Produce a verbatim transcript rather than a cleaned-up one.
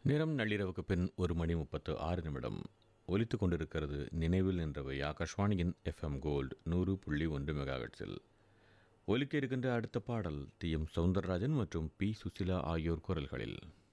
நேரம் நள்ளிரவுக்கு பின் ஒரு மணி முப்பத்து ஆறு நிமிடம் ஒலித்து கொண்டிருக்கிறது நினைவில் நின்றவை ஆகாஷ்வாணியின் எஃப்எம் கோல்டு நூறு புள்ளி ஒன்று மெகாஹெட்ஸில். ஒலிக்க இருக்கின்ற அடுத்த பாடல் டி எம் சவுந்தரராஜன் மற்றும் பி சுசிலா ஆகியோர் குரல்களில்.